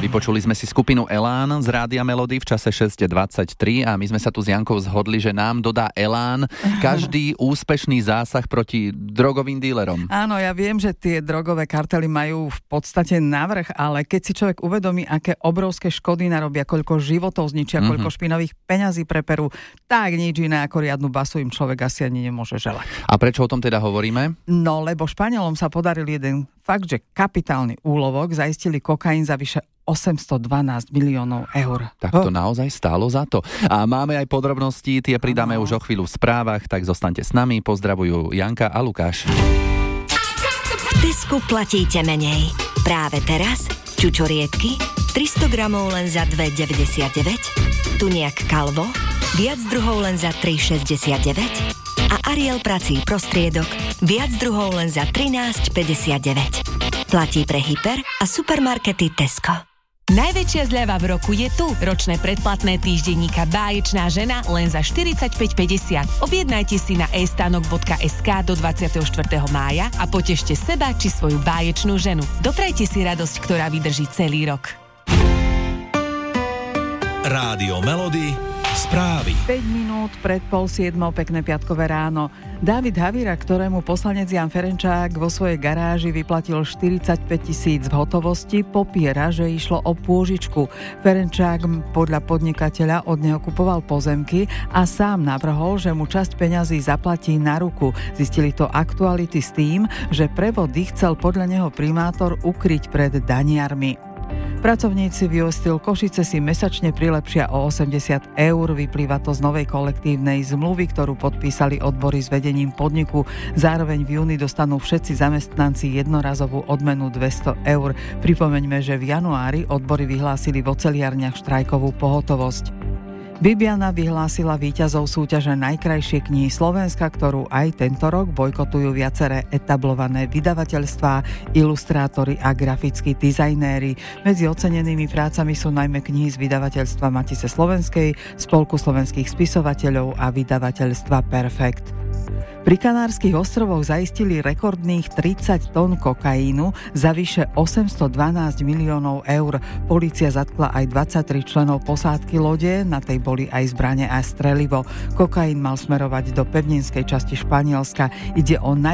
Vypočuli sme si skupinu Elán z Rádia Melody v čase 6:23 a my sme sa tu s Jankou zhodli, že nám dodá Elán každý úspešný zásah proti drogovým dílerom. Áno, ja viem, že tie drogové kartely majú v podstate navrch, ale keď si človek uvedomí, aké obrovské škody narobia, koľko životov zničia, koľko špinavých peňazí preperú, tak nič iné ako riadnu basu im človek asi ani nemôže želať. A prečo o tom teda hovoríme? No, lebo Španielom sa podaril jeden fakt, že kapitálny úlovok, zaistili kokain za vyše 812 miliónov eur. Tak to naozaj stálo za to. A máme aj podrobnosti, tie pridáme už o chvíľu v správach, tak zostaňte s nami. Pozdravujú Janka a Lukáš. V Tesku platíte menej. Práve teraz čučoriedky 300 gramov len za 2,99, tuniak Calvo viac druhov len za 3,69 a Ariel prací prostriedok viac druhov len za 13,59. Platí pre hyper a supermarkety Tesco. Najväčšia zľava v roku je tu. Ročné predplatné týždenníka Báječná žena len za 45,50. Objednajte si na estanok.sk do 24. mája a potešte seba či svoju báječnú ženu. Doprajte si radosť, ktorá vydrží celý rok. Rádio Melody, správy. 5 minút pred 6:30, pekné piatkové ráno. Dávid Havíra, ktorému poslanec Jan Ferenčák vo svojej garáži vyplatil 45 000 v hotovosti, popiera, že išlo o pôžičku. Ferenčák podľa podnikateľa od neho kupoval pozemky a sám navrhol, že mu časť peňazí zaplatí na ruku. Zistili to Aktuality s tým, že prevody chcel podľa neho primátor ukryť pred daniarmi. Pracovníci v Steel Košice si mesačne prilepšia o 80 eur. Vyplýva to z novej kolektívnej zmluvy, ktorú podpísali odbory s vedením podniku. Zároveň v júni dostanú všetci zamestnanci jednorazovú odmenu 200 eur. Pripomeňme, že v januári odbory vyhlásili v oceliarniach štrajkovú pohotovosť. Bibiana vyhlásila víťazov súťaže Najkrajšie knihy Slovenska, ktorú aj tento rok bojkotujú viaceré etablované vydavateľstvá, ilustrátori a grafickí dizajnéri. Medzi ocenenými prácami sú najmä knihy z vydavateľstva Matice Slovenskej, Spolku slovenských spisovateľov a vydavateľstva Perfekt. Pri Kanárskych ostrovoch zaistili rekordných 30 tón kokainu za vyše 812 miliónov eur. Polícia zatkla aj 23 členov posádky lode, na tej boli aj zbrane a strelivo. Kokain mal smerovať do pevninskej časti Španielska. Ide o